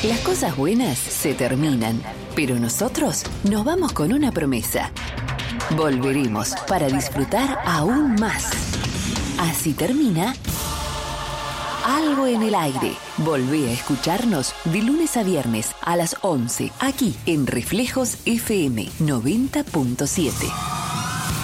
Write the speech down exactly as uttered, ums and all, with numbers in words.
Las cosas buenas se terminan, pero nosotros nos vamos con una promesa. Volveremos para disfrutar aún más. Así termina Algo en el Aire. Volvé a escucharnos de lunes a viernes a las once, aquí en Reflejos F M noventa punto siete.